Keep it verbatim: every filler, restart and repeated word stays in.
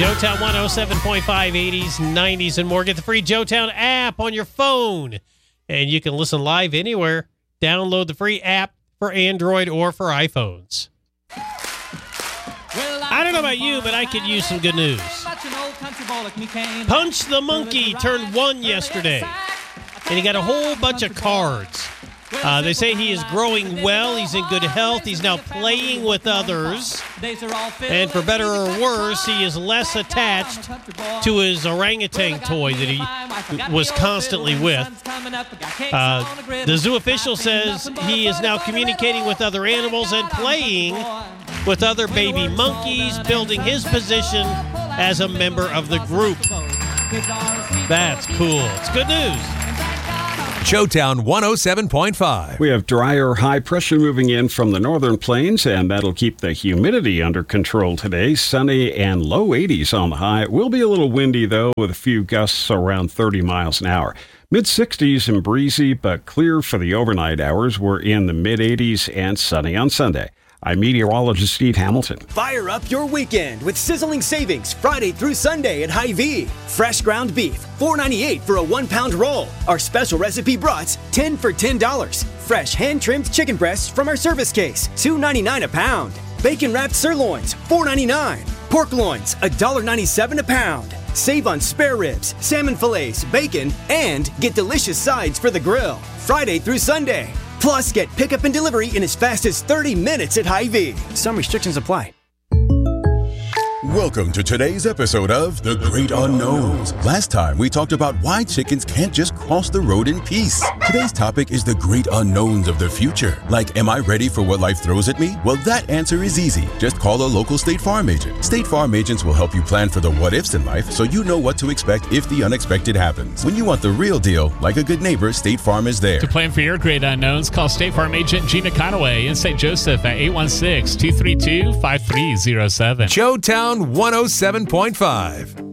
Joetown one oh seven point five, eighties, nineties, and more. Get the free Joetown app on your phone, and you can listen live anywhere. Download the free app for Android or for iPhones. I don't know about you, but I could use some good news. Punch the Monkey turned one yesterday, and he got a whole bunch of cards. Uh, they say he is growing well. He's in good health. He's now playing with others. And for better or worse, he is less attached to his orangutan toy that he was constantly with. Uh, the zoo official says he is now communicating with other animals and playing with other baby monkeys, building his position as a member of the group. That's cool. It's good news. Joetown one oh seven point five. We have drier high pressure moving in from the northern plains, and that'll keep the humidity under control today. Sunny and low eighties on the high. It will be a little windy, though, with a few gusts around thirty miles an hour. mid sixties and breezy, but clear for the overnight hours. We're in the mid eighties and sunny on Sunday. I'm meteorologist Steve Hamilton. Fire up your weekend with sizzling savings Friday through Sunday at Hy-Vee. Fresh ground beef, four ninety-eight for a one-pound roll. Our special recipe brats, ten for ten dollars. Fresh hand-trimmed chicken breasts from our service case, two ninety-nine a pound. Bacon-wrapped sirloins, four ninety-nine. Pork loins, one ninety-seven a pound. Save on spare ribs, salmon fillets, bacon, and get delicious sides for the grill. Friday through Sunday. Plus, get pickup and delivery in as fast as thirty minutes at Hy-Vee. Some restrictions apply. Welcome to today's episode of The Great Unknowns. Last time we talked about why chickens can't just cross the road in peace. Today's topic is the great unknowns of the future. Like, am I ready for what life throws at me? Well, that answer is easy. Just call a local State Farm agent. State Farm agents will help you plan for the what-ifs in life so you know what to expect if the unexpected happens. When you want the real deal, like a good neighbor, State Farm is there. To plan for your great unknowns, call State Farm agent Gina Conaway in Saint Joseph at eight one six, two three two, five three zero seven. Joetown one oh seven point five.